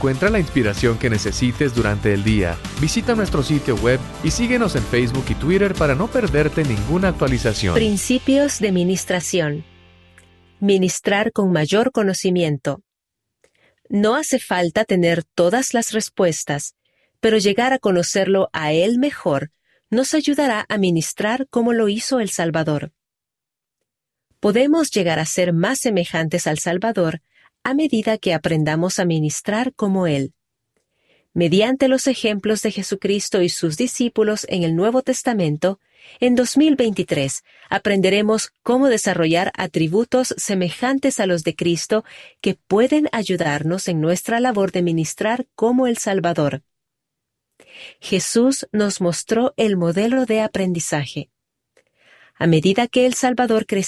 Encuentra la inspiración que necesites durante el día. Visita nuestro sitio web y síguenos en Facebook y Twitter para no perderte ninguna actualización. Principios de ministración. Ministrar con mayor conocimiento. No hace falta tener todas las respuestas, pero llegar a conocerlo a Él mejor nos ayudará a ministrar como lo hizo el Salvador. Podemos llegar a ser más semejantes al Salvador a medida que aprendamos a ministrar como Él. Mediante los ejemplos de Jesucristo y sus discípulos en el Nuevo Testamento, en 2023 aprenderemos cómo desarrollar atributos semejantes a los de Cristo que pueden ayudarnos en nuestra labor de ministrar como el Salvador. Jesús nos mostró el modelo de aprendizaje. A medida que el Salvador crecía,